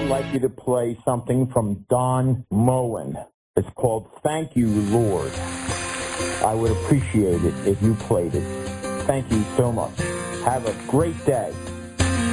like you to play something from Don Moen. It's called Thank You, Lord. I would appreciate it if you played it. Thank you so much. Have a great day.